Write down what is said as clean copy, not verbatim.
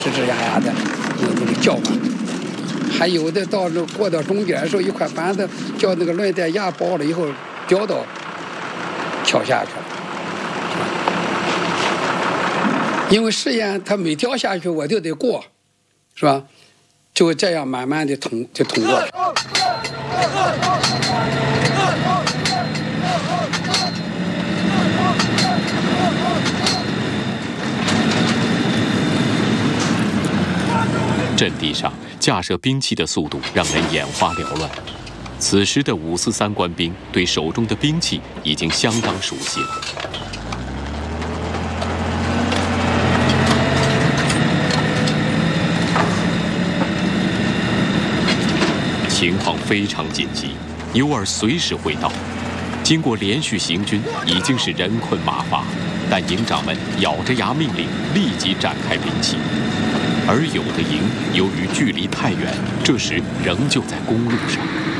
吱吱呀呀的那个叫唤。还有的到那过到中间的时候，一块板子叫那个轮带压爆了以后掉到跳下去了。因为实验它没掉下去，我就得过，是吧？就这样慢慢的通过去。 阵地上架设兵器的速度让人眼花缭乱。此时的543官兵对手中的兵器已经相当熟悉了。情况非常紧急，牛儿随时会到。经过连续行军，已经是人困马乏，但营长们咬着牙命令立即展开兵器。而有的营由于距离太远，这时仍旧在公路上。